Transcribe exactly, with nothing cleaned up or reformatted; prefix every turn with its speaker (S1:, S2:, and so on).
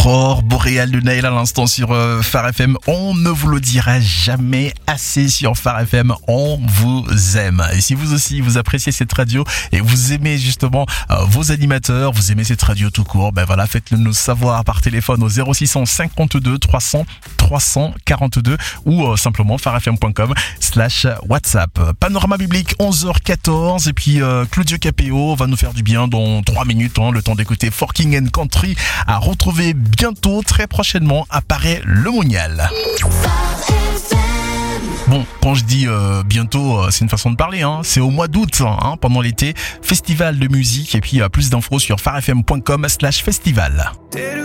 S1: Aurore boréale de Naël à l'instant sur euh, Phare F M. On ne vous le dira jamais assez sur Phare F M. On vous aime. Et si vous aussi vous appréciez cette radio et vous aimez justement euh, vos animateurs, vous aimez cette radio tout court, ben voilà, faites-le nous savoir par téléphone au zéro six cent cinquante-deux trois cents trois cent quarante-deux ou euh, simplement pharefm.com slash WhatsApp. Panorama biblique onze heures quatorze et puis euh, Claudio Capéo va nous faire du bien dans trois minutes, hein, le temps d'écouter Forking and Country à retrouver bientôt, très prochainement, apparaît le Monial. Bon, quand je dis euh, bientôt, euh, c'est une façon de parler, hein. C'est au mois d'août, hein, pendant l'été, festival de musique, et puis euh, plus d'infos sur pharefm.com slash festival.